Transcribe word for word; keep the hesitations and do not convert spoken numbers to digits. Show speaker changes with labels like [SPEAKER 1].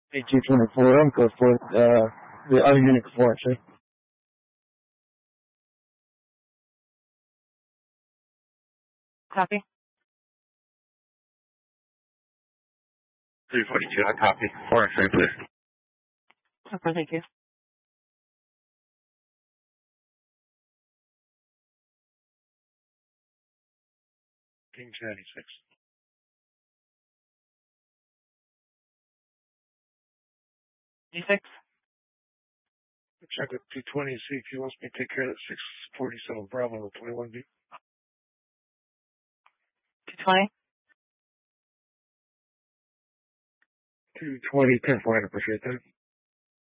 [SPEAKER 1] A two twenty-four, go for uh, the other unit before, actually.
[SPEAKER 2] Copy.
[SPEAKER 3] three forty-two, I copy. four X-ray, please.
[SPEAKER 2] Okay, thank you.
[SPEAKER 3] King ninety-six.
[SPEAKER 2] D six.
[SPEAKER 3] Check with two twenty, see if he wants me to take care of that six forty-seven Bravo with twenty-one B.
[SPEAKER 2] two twenty.
[SPEAKER 3] two twenty, ten four, I appreciate that.